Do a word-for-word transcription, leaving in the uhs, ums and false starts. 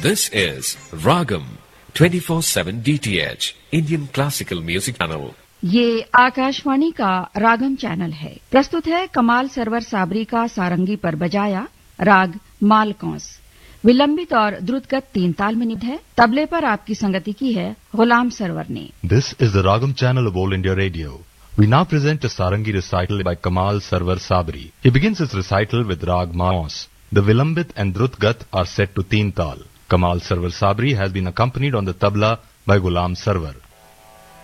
This is Ragam twenty-four seven D T H Indian Classical Music Channel. ये आकाशवाणी का रागम channel है। प्रस्तुत है कमाल सरवर साबरी का सारंगी पर बजाया राग मालकौंस। विलंबित और द्रुतगत तीन ताल में निध है। तबले पर आपकी संगति की है गुलाम सरवर ने। This is the Ragam channel of All India Radio. We now present a sarangi recital by Kamal Sarwar Sabri. He begins his recital with Rag Maons. The Vilambit and Drutgat are set to Teen Tal. Kamal Sarwar Sabri has been accompanied on the tabla by Gulam Sarwar.